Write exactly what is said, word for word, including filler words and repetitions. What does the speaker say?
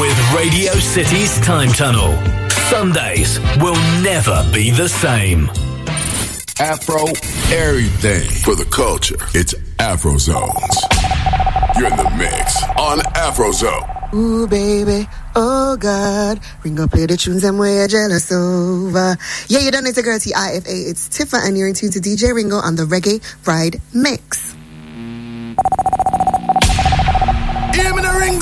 with Radio City's Time Tunnel. Sundays will never be the same. Afro, everything for the culture. It's Afro Zones. You're in the mix on Afro Zone. Ooh, baby, oh God. Ringo play the tunes and we're jealous over. Yeah, you done it, girl, T I F A. It's Tifa and you're in tune to D J Ringo on the Reggae Ride Mix. Hear me the Ringo.